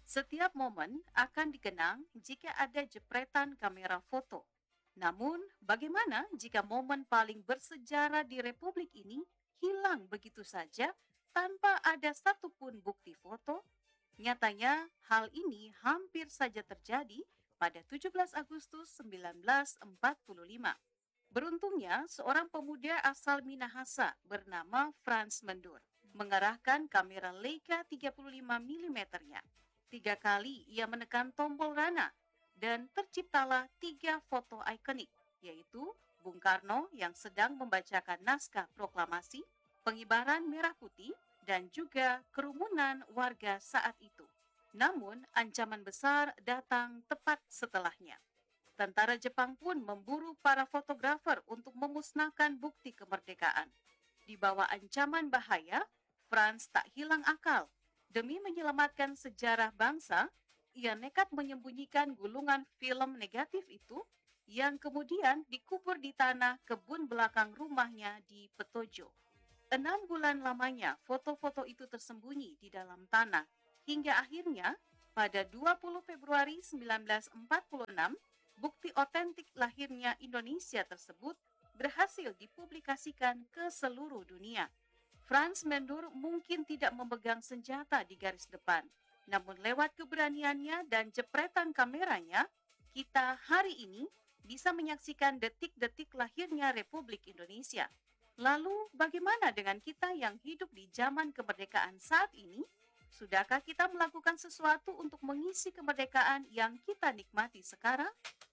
Setiap momen akan dikenang jika ada jepretan kamera foto. Namun, bagaimana jika momen paling bersejarah di Republik ini hilang begitu saja tanpa ada satupun bukti foto? Nyatanya, hal ini hampir saja terjadi pada 17 Agustus 1945. Beruntungnya, seorang pemuda asal Minahasa bernama Franz Mendur mengarahkan kamera Leica 35 mm-nya. 3 kali ia menekan tombol rana dan terciptalah 3 foto ikonik, yaitu Bung Karno yang sedang membacakan naskah proklamasi, pengibaran merah putih, dan juga kerumunan warga saat itu. Namun, ancaman besar datang tepat setelahnya. Tentara Jepang pun memburu para fotografer untuk memusnahkan bukti kemerdekaan. Di bawah ancaman bahaya, Franz tak hilang akal. Demi menyelamatkan sejarah bangsa, ia nekat menyembunyikan gulungan film negatif itu yang kemudian dikubur di tanah kebun belakang rumahnya di Petojo. 6 bulan lamanya foto-foto itu tersembunyi di dalam tanah hingga akhirnya pada 20 Februari 1946 bukti otentik lahirnya Indonesia tersebut berhasil dipublikasikan ke seluruh dunia. Franz Mendur mungkin tidak memegang senjata di garis depan, namun lewat keberaniannya dan jepretan kameranya, kita hari ini bisa menyaksikan detik-detik lahirnya Republik Indonesia. Lalu, bagaimana dengan kita yang hidup di zaman kemerdekaan saat ini? Sudahkah kita melakukan sesuatu untuk mengisi kemerdekaan yang kita nikmati sekarang?